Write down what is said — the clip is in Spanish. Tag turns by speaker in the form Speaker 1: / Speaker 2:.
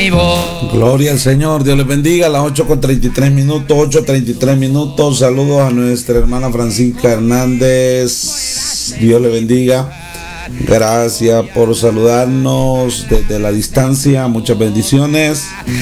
Speaker 1: mi voz.
Speaker 2: Gloria al Señor, Dios les bendiga. A las 8:33, 8:33. Saludos a nuestra hermana Francisca Hernández. Dios le bendiga. Gracias por saludarnos desde la distancia. Muchas bendiciones.